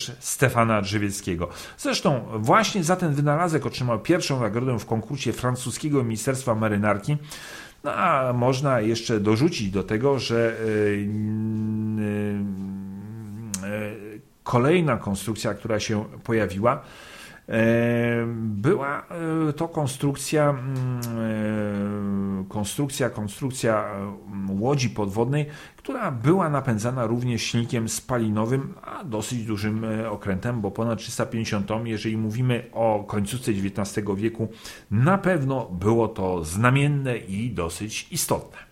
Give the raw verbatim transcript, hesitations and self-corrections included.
rzecz Stefana Drzewieckiego. Zresztą właśnie za ten wynalazek otrzymał pierwszą nagrodę w konkursie francuskiego Ministerstwa Marynarki. No a można jeszcze dorzucić do tego, że yy, yy, kolejna konstrukcja, która się pojawiła, była to konstrukcja, konstrukcja, konstrukcja łodzi podwodnej, która była napędzana również silnikiem spalinowym, a dosyć dużym okrętem, bo ponad trzysta pięćdziesiąt ton. Jeżeli mówimy o końcówce dziewiętnastego wieku, na pewno było to znamienne i dosyć istotne.